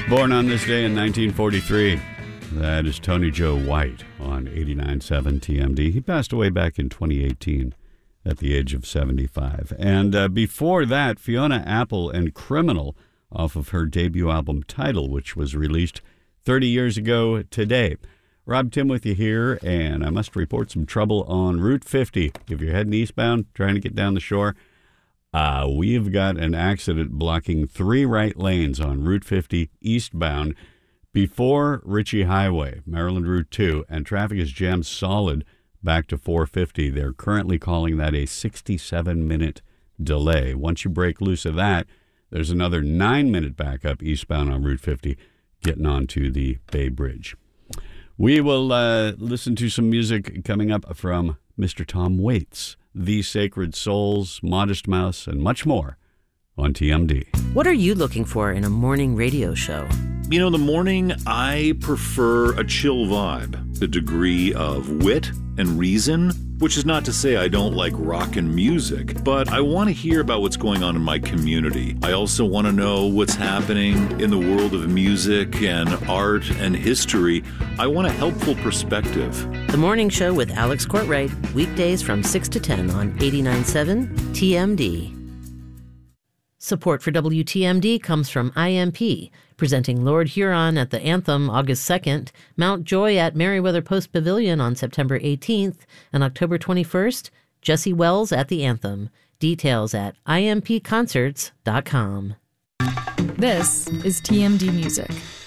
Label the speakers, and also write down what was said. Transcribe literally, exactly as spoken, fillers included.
Speaker 1: Born on this day in nineteen forty-three. That is Tony Joe White on eighty-nine point seven T M D. He passed away back in twenty eighteen at the age of seventy-five. And uh, before that, Fiona Apple and Criminal off of her debut album Tidal, which was released thirty years ago today. Rob Tim with you here, and I must report some trouble on Route fifty. If you're heading eastbound, trying to get down the shore, uh, we've got an accident blocking three right lanes on Route fifty eastbound before Ritchie Highway, Maryland Route two, and traffic is jammed solid back to four fifty. They're currently calling that a sixty-seven minute delay. Once you break loose of that, there's another nine minute backup eastbound on Route fifty getting onto the Bay Bridge. We will uh, listen to some music coming up from Mister Tom Waits, The Sacred Souls, Modest Mouse, and much more on T M D.
Speaker 2: What are you looking for in a morning radio show?
Speaker 3: You know, in the morning, I prefer a chill vibe, a degree of wit and reason, which is not to say I don't like rock and music, but I want to hear about what's going on in my community. I also want to know what's happening in the world of music and art and history. I want a helpful perspective.
Speaker 2: The Morning Show with Alex Courtwright, weekdays from six to ten on eighty-nine point seven T M D. Support for W T M D comes from I M P, presenting Lord Huron at the Anthem August second, Mount Joy at Merriweather Post Pavilion on September eighteenth, and October twenty-first, Jesse Wells at the Anthem. Details at I M P concerts dot com.
Speaker 4: This is T M D Music.